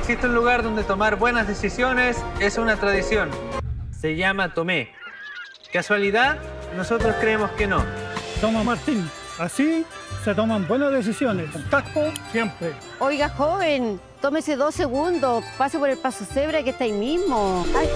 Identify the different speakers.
Speaker 1: existe un lugar donde tomar buenas decisiones es una tradición. Se llama Tomé. ¿Casualidad? Nosotros creemos que no.
Speaker 2: Toma Martín, así se toman buenas decisiones. Con casco siempre.
Speaker 3: Oiga, joven, tómese 2 segundos, pase por el paso cebra que está ahí mismo. Ay.